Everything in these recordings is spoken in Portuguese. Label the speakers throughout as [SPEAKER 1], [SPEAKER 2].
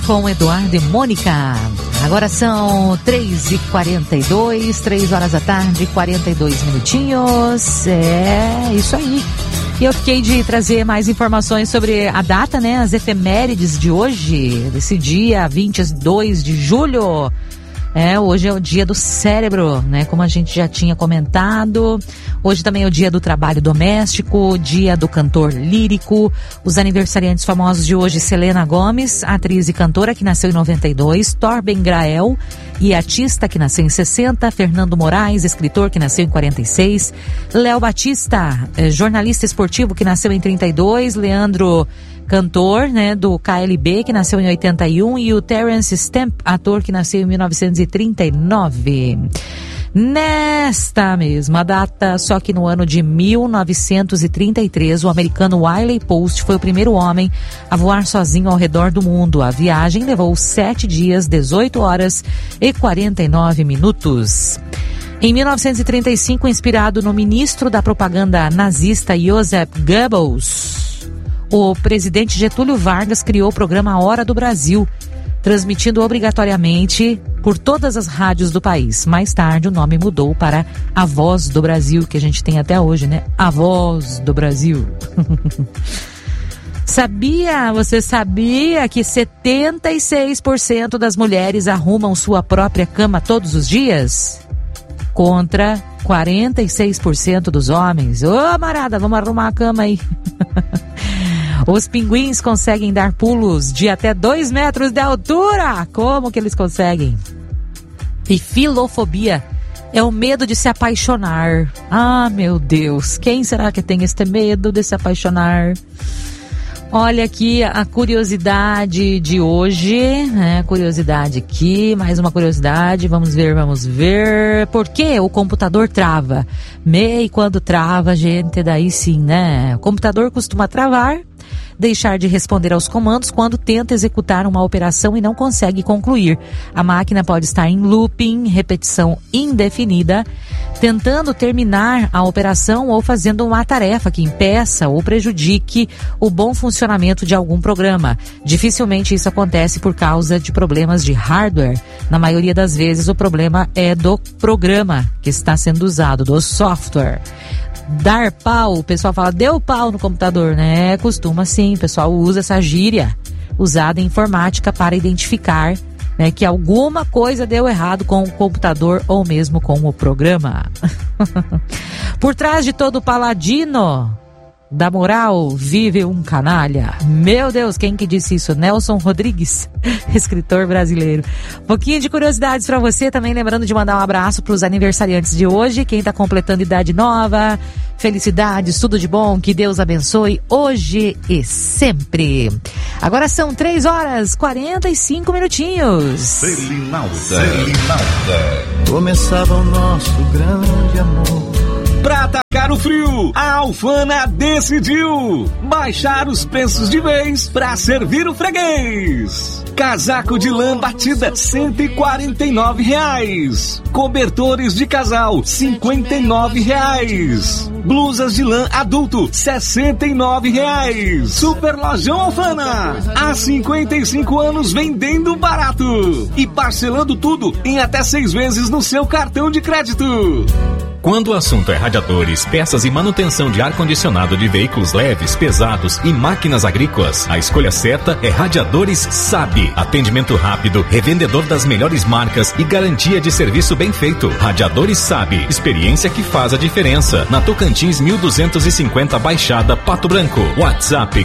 [SPEAKER 1] com Eduardo e Mônica. Agora são 3h42, 3 horas da tarde, 42 minutinhos. É isso aí. E eu fiquei de trazer mais informações sobre a data, né? As efemérides de hoje, desse dia 22 de julho. Hoje é o dia do cérebro, né? Como a gente já tinha comentado. Hoje também é o dia do trabalho doméstico, dia do cantor lírico. Os aniversariantes famosos de hoje: Selena Gomez, atriz e cantora, que nasceu em 92. Torben Grael, iatista, que nasceu em 60. Fernando Moraes, escritor, que nasceu em 46. Léo Batista, jornalista esportivo, que nasceu em 32. Leandro, cantor, né, do KLB, que nasceu em 81, e o Terence Stamp, ator, que nasceu em 1939. Nesta mesma data, só que no ano de 1933, o americano Wiley Post foi o primeiro homem a voar sozinho ao redor do mundo. A viagem levou 7 dias, 18 horas e 49 minutos. Em 1935, inspirado no ministro da propaganda nazista Joseph Goebbels, o presidente Getúlio Vargas criou o programa Hora do Brasil, transmitindo obrigatoriamente por todas as rádios do país. Mais tarde, o nome mudou para A Voz do Brasil, que a gente tem até hoje, né? A Voz do Brasil. Você sabia que 76% das mulheres arrumam sua própria cama todos os dias? Contra 46% dos homens. Ô, amarada, vamos arrumar a cama aí. Os pinguins conseguem dar pulos de até 2 metros de altura. Como que eles conseguem? E filofobia é o medo de se apaixonar. Ah, meu Deus, quem será que tem este medo de se apaixonar? Olha aqui a curiosidade de hoje, né? Curiosidade aqui, mais uma curiosidade. Vamos ver. Por que o computador trava? E quando trava, gente, daí sim, né? O computador costuma travar, deixar de responder aos comandos quando tenta executar uma operação e não consegue concluir. A máquina pode estar em looping, repetição indefinida, tentando terminar a operação ou fazendo uma tarefa que impeça ou prejudique o bom funcionamento de algum programa. Dificilmente isso acontece por causa de problemas de hardware. Na maioria das vezes o problema é do programa que está sendo usado, do software. Dar pau, o pessoal fala, deu pau no computador, né? Costuma sim, o pessoal usa essa gíria usada em informática para identificar, né, que alguma coisa deu errado com o computador ou mesmo com o programa. Por trás de todo paladino da moral vive um canalha. Meu Deus, quem que disse isso? Nelson Rodrigues, escritor brasileiro. Um pouquinho de curiosidades para você também, lembrando de mandar um abraço para os aniversariantes de hoje, quem está completando idade nova. Felicidades, tudo de bom, que Deus abençoe hoje e sempre. Agora são 3 horas 45 minutinhos.
[SPEAKER 2] Selinalda. Começava o nosso grande amor.
[SPEAKER 3] Pra atacar o frio, a Alfana decidiu baixar os preços de vez pra servir o freguês. Casaco de lã batida, R$149. Cobertores de casal, R$59. Blusas de lã adulto, R$69. Super Lojão Alfana, há 55 anos vendendo barato e parcelando tudo em até 6 vezes no seu cartão de crédito.
[SPEAKER 4] Quando o assunto é radiadores, peças e manutenção de ar-condicionado de veículos leves, pesados e máquinas agrícolas, a escolha certa é Radiadores Sabe. Atendimento rápido, revendedor das melhores marcas e garantia de serviço bem feito. Radiadores Sabe. Experiência que faz a diferença. Na Tocantins 1250 Baixada, Pato Branco. WhatsApp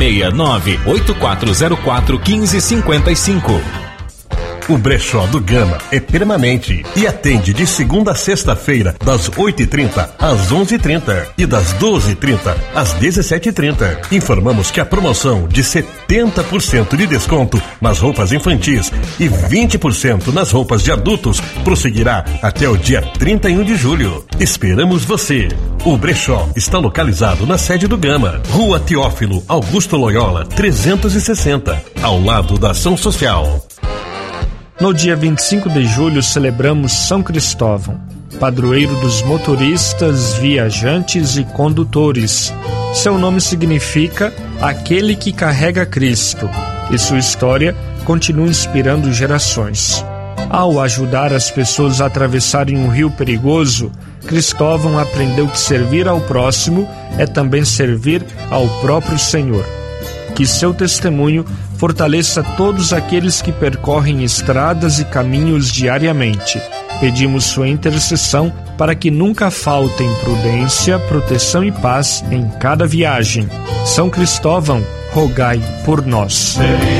[SPEAKER 4] 469-8404-1555.
[SPEAKER 5] O brechó do Gama é permanente e atende de segunda a sexta-feira, das 8h30 às 11h30 e das 12h30 às 17h30. Informamos que a promoção de 70% de desconto nas roupas infantis e 20% nas roupas de adultos prosseguirá até o dia 31 de julho. Esperamos você! O brechó está localizado na sede do Gama, Rua Teófilo Augusto Loyola, 360, ao lado da Ação Social.
[SPEAKER 6] No dia 25 de julho celebramos São Cristóvão, padroeiro dos motoristas, viajantes e condutores. Seu nome significa aquele que carrega Cristo, e sua história continua inspirando gerações. Ao ajudar as pessoas a atravessarem um rio perigoso, Cristóvão aprendeu que servir ao próximo é também servir ao próprio Senhor. Que seu testemunho fortaleça todos aqueles que percorrem estradas e caminhos diariamente. Pedimos sua intercessão para que nunca faltem prudência, proteção e paz em cada viagem. São Cristóvão, rogai por nós.